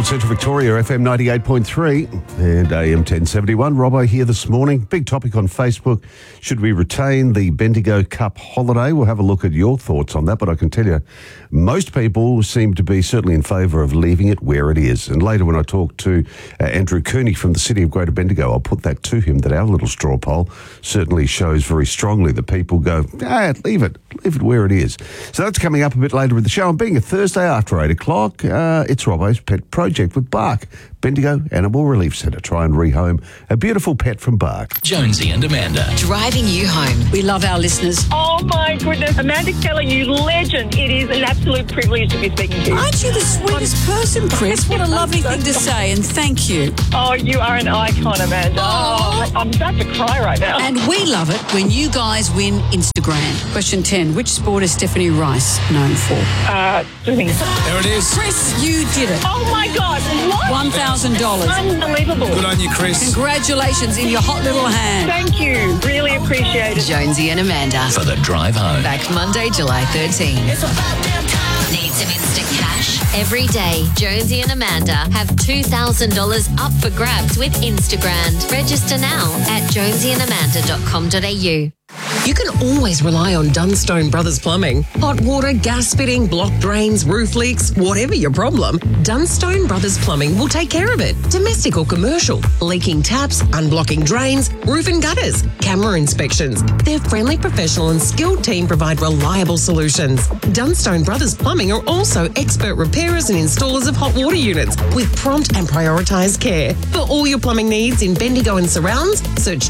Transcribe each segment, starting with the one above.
World Central Victoria, FM 98.3 and AM 1071. Robbo here this morning. Big topic on Facebook. Should we retain the Bendigo Cup holiday? We'll have a look at your thoughts on that, but I can tell you most people seem to be certainly in favour of leaving it where it is. And later when I talk to Andrew Cooney from the City of Greater Bendigo, I'll put that to him, that our little straw poll certainly shows very strongly that people go, leave it where it is. So that's coming up a bit later in the show. And being a Thursday after 8 o'clock, it's Robbo's Pet Project with Bark, Bendigo Animal Relief Centre. Try and rehome a beautiful pet from Bark. Jonesy and Amanda. Driving you home. We love our listeners. Oh my goodness. Amanda Keller, you legend. It is an absolute privilege to be speaking to you. Aren't you the sweetest person, Chris? What a lovely thing to say, and thank you. Oh, you are an icon, Amanda. Oh, I'm about to cry right now. And we love it when you guys win Instagram. Question 10. Which sport is Stephanie Rice known for? Swimming. There it is. Chris, you did it. Oh my God. What? $1,000. Unbelievable. Good on you, Chris. Congratulations in your hot little hand. Thank you. Really appreciate it. Jonesy and Amanda. For the drive home. Back Monday, July 13. Need some instant cash? Every day, Jonesy and Amanda have $2,000 up for grabs with Instagram. Register now at jonesyandamanda.com.au. You can always rely on Dunstone Brothers Plumbing. Hot water, gas fitting, blocked drains, roof leaks, whatever your problem, Dunstone Brothers Plumbing will take care of it. Domestic or commercial, leaking taps, unblocking drains, roof and gutters, camera inspections. Their friendly, professional and skilled team provide reliable solutions. Dunstone Brothers Plumbing are also expert repairers and installers of hot water units with prompt and prioritised care. For all your plumbing needs in Bendigo and surrounds, search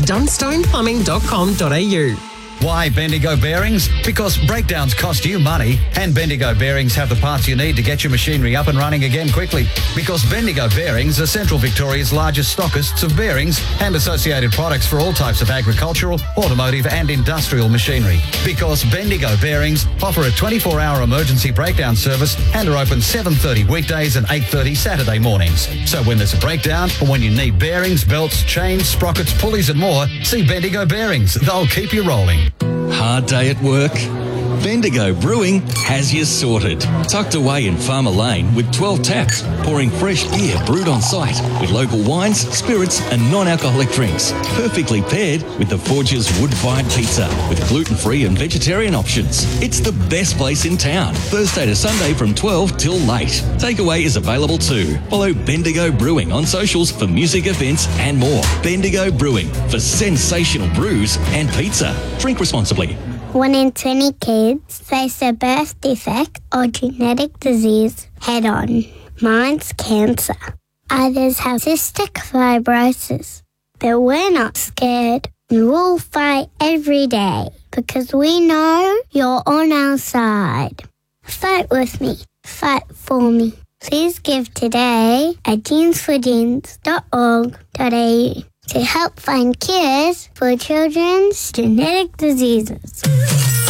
dunstoneplumbing.com.au. Why Bendigo Bearings? Because breakdowns cost you money, and Bendigo Bearings have the parts you need to get your machinery up and running again quickly. Because Bendigo Bearings are Central Victoria's largest stockists of bearings and associated products for all types of agricultural, automotive and industrial machinery. Because Bendigo Bearings offer a 24-hour emergency breakdown service and are open 7:30 weekdays and 8:30 Saturday mornings. So when there's a breakdown or when you need bearings, belts, chains, sprockets, pulleys and more, see Bendigo Bearings. They'll keep you rolling. Hard day at work? Bendigo Brewing has you sorted. Tucked away in Farmer Lane with 12 taps, pouring fresh beer brewed on site with local wines, spirits and non-alcoholic drinks. Perfectly paired with the Forge's wood-fired pizza with gluten-free and vegetarian options. It's the best place in town. Thursday to Sunday from 12 till late. Takeaway is available too. Follow Bendigo Brewing on socials for music events and more. Bendigo Brewing for sensational brews and pizza. Drink responsibly. 1 in 20 kids face a birth defect or genetic disease head-on. Mine's cancer. Others have cystic fibrosis. But we're not scared. We'll fight every day because we know you're on our side. Fight with me. Fight for me. Please give today at genesforgenes.org.au to help find cures for children's genetic diseases.